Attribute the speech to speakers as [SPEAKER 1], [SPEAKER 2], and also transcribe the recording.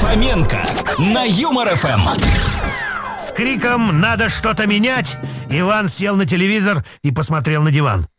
[SPEAKER 1] Фоменко на Юмор ФМ.
[SPEAKER 2] С криком «надо что-то менять» Иван сел на телевизор и посмотрел на диван.